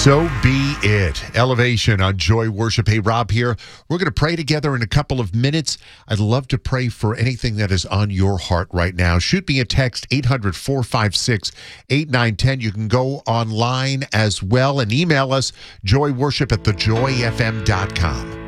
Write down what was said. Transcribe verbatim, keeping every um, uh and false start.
So be it. Elevation on Joy Worship. Hey, Rob here. We're going to pray together in a couple of minutes. I'd love to pray for anything that is on your heart right now. Shoot me a text, eight hundred, four five six, eight nine one zero. You can go online as well and email us, joyworship at the joy f m dot com.